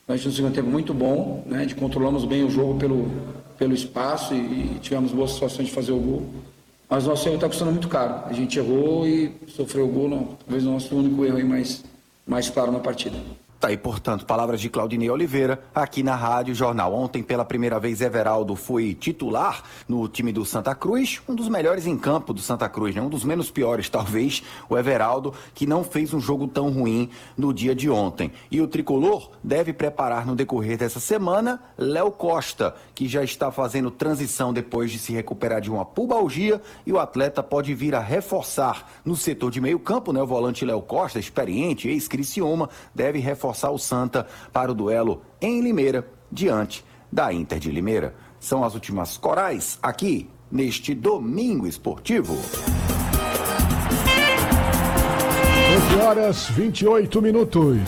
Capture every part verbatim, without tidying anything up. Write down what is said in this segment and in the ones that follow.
Nós tivemos um segundo tempo muito bom, né? De controlamos bem o jogo pelo, pelo espaço e, e tivemos boas situações de fazer o gol. Mas o nosso erro está custando muito caro. A gente errou e sofreu o gol, não, talvez o nosso único erro aí mais, mais claro na partida. Tá aí, portanto, palavras de Claudinei Oliveira, aqui na Rádio Jornal. Ontem, pela primeira vez, Everaldo foi titular no time do Santa Cruz, um dos melhores em campo do Santa Cruz, né? Um dos menos piores, talvez, o Everaldo, que não fez um jogo tão ruim no dia de ontem. E o Tricolor deve preparar no decorrer dessa semana Léo Costa, que já está fazendo transição depois de se recuperar de uma pubalgia, e o atleta pode vir a reforçar no setor de meio campo, né? O volante Léo Costa, experiente, ex-Criciúma, deve reforçar o Santa para o duelo em Limeira, diante da Inter de Limeira. São as últimas corais aqui neste Domingo Esportivo. doze horas e vinte e oito minutos.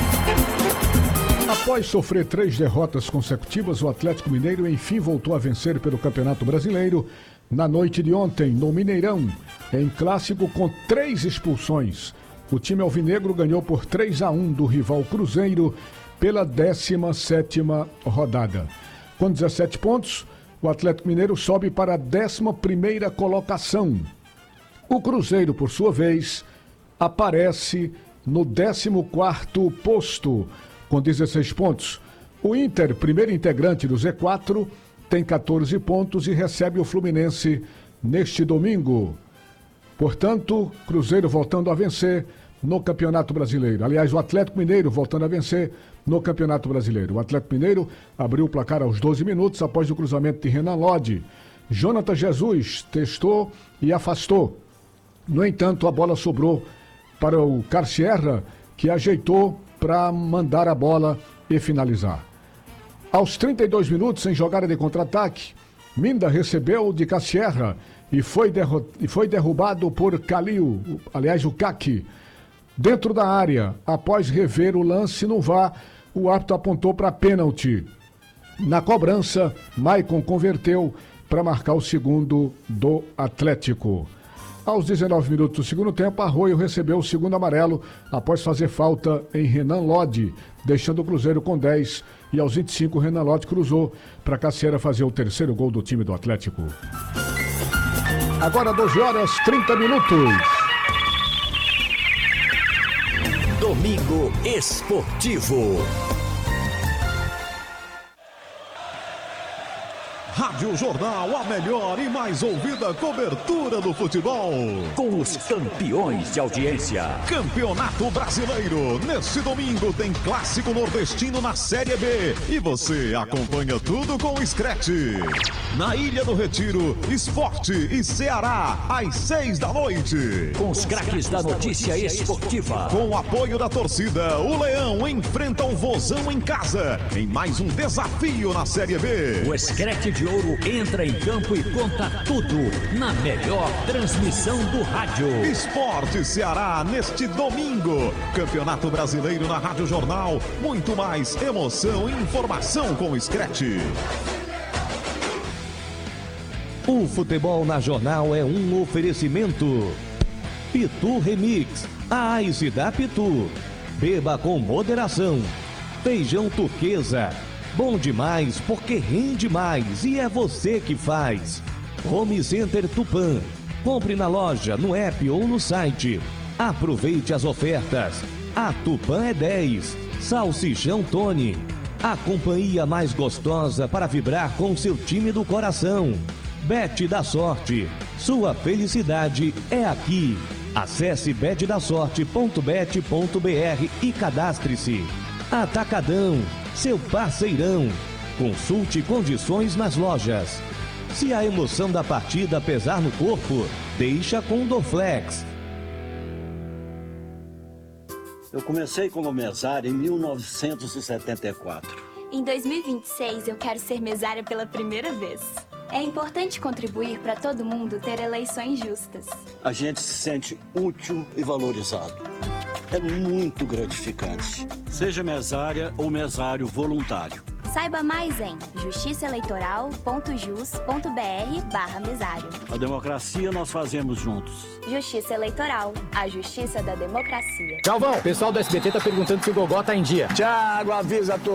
Após sofrer três derrotas consecutivas, o Atlético Mineiro enfim voltou a vencer pelo Campeonato Brasileiro na noite de ontem, no Mineirão, em clássico com três expulsões. O time alvinegro ganhou por três a um do rival Cruzeiro pela décima sétima rodada. Com dezessete pontos, o Atlético Mineiro sobe para a décima primeira colocação. O Cruzeiro, por sua vez, aparece no décimo quarto posto, com dezesseis pontos. O Inter, primeiro integrante do Z quatro, tem catorze pontos e recebe o Fluminense neste domingo. Portanto, Cruzeiro voltando a vencer no Campeonato Brasileiro. Aliás, o Atlético Mineiro voltando a vencer no Campeonato Brasileiro. O Atlético Mineiro abriu o placar aos doze minutos após o cruzamento de Renan Lodge. Jonathan Jesus testou e afastou. No entanto, a bola sobrou para o Carcierra, que ajeitou para mandar a bola e finalizar. Aos trinta e dois minutos, em jogada de contra-ataque, Minda recebeu de Carcierra e foi, derro- e foi derrubado por Calil, aliás, o Caqui. Dentro da área, após rever o lance no V A R, o árbitro apontou para pênalti. Na cobrança, Maicon converteu para marcar o segundo do Atlético. Aos dezenove minutos do segundo tempo, Arroio recebeu o segundo amarelo após fazer falta em Renan Lodge, deixando o Cruzeiro com dez. E aos vinte e cinco, Renan Lodge cruzou para Cassiera fazer o terceiro gol do time do Atlético. Agora doze horas e trinta minutos. Domingo Esportivo. Rádio Jornal, a melhor e mais ouvida cobertura do futebol. Com os campeões de audiência. Campeonato Brasileiro. Neste domingo tem Clássico Nordestino na Série B. E você acompanha tudo com o Scratch. Na Ilha do Retiro, Esporte e Ceará, às seis da noite. Com os craques da notícia esportiva. Com o apoio da torcida, o Leão enfrenta o Vozão em casa, em mais um desafio na Série B. O Scratch de Ouro entra em campo e conta tudo na melhor transmissão do rádio. Esporte Ceará neste domingo. Campeonato Brasileiro na Rádio Jornal. Muito mais emoção e informação com o Scratch. O futebol na Jornal é um oferecimento. Pitu Remix, a Ice da Pitu. Beba com moderação. Feijão turquesa. Bom demais porque rende mais e é você que faz. Home Center Tupã. Compre na loja, no app ou no site. Aproveite as ofertas. A Tupã é dez. Salsichão Tony. A companhia mais gostosa para vibrar com seu time do coração. Bet da Sorte. Sua felicidade é aqui. Acesse bet da sorte ponto bet ponto br e cadastre-se. Atacadão, seu parceirão. Consulte condições nas lojas. Se a emoção da partida pesar no corpo, deixa com o Dorflex. Eu comecei como mesário em mil novecentos e setenta e quatro. Em dois mil e vinte e seis, eu quero ser mesária pela primeira vez. É importante contribuir para todo mundo ter eleições justas. A gente se sente útil e valorizado. É muito gratificante. Seja mesária ou mesário voluntário. Saiba mais em justiçaeleitoral ponto jus ponto br barra mesário. A democracia nós fazemos juntos. Justiça Eleitoral, a justiça da democracia. Galvão, o pessoal do S B T tá perguntando se o Gogó tá em dia. Tiago, avisa a turma.